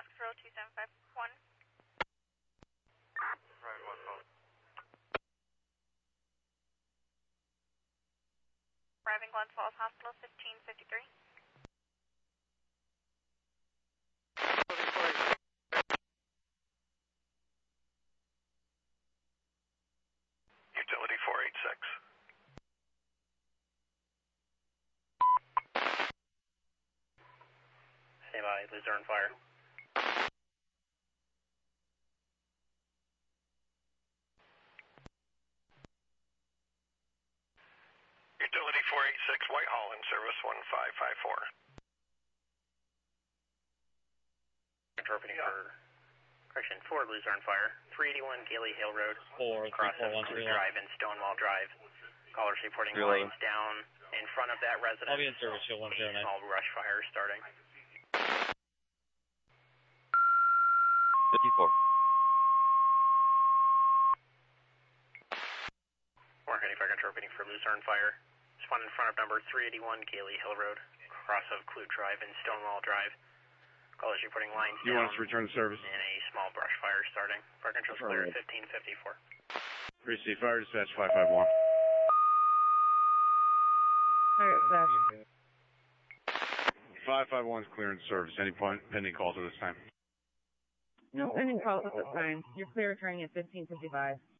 Foxborough 2751. Driving 1 phone. Arriving Glens Falls Hospital 1553. Utility 486. Say bye, Luzerne Fire. Utility 486, Whitehall in service 1554. Interpreting for correction 4 Luzerne Fire, 381 Gailey Hill Road, cross of Clue Drive and Stonewall Drive. Callers reporting lines down in front of that residence. I'll be in service, Hill 109. Small brush fire starting. 54. Mark any fire interpreting for Luzerne Fire. Spawn in front of number 381 Gailey Hill Road, cross of Clue Drive and Stonewall Drive. Callers reporting lines you down. Want us to return to service? And a small brush fire starting. Fire control's clear at 1554. Receive fire dispatch 551. Fire dispatch. 551 is clear in service. Any pending calls at this time? No, pending calls at this time. You're clear returning at 1555.